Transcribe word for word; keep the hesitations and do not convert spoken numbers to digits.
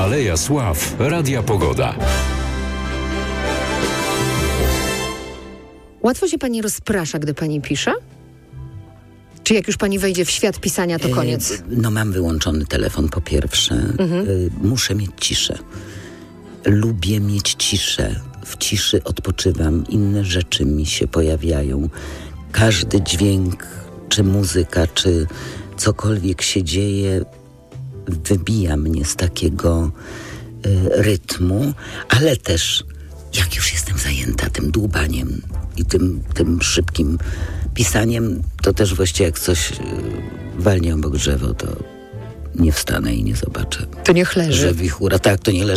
Aleja Sław, Radia Pogoda. Łatwo się pani rozprasza, gdy pani pisze? Czy jak już pani wejdzie w świat pisania, to koniec? E, no mam wyłączony telefon po pierwsze. Mhm. E, muszę mieć ciszę. Lubię mieć ciszę. W ciszy odpoczywam. Inne rzeczy mi się pojawiają. Każdy dźwięk, czy muzyka, czy cokolwiek się dzieje, wybija mnie z takiego e, rytmu, ale też jak już jestem zajęta tym dłubaniem i tym, tym szybkim pisaniem, to też właściwie jak coś e, walnie obok drzewo, to nie wstanę i nie zobaczę. To niech leży. Że wichura, tak, to nie leży.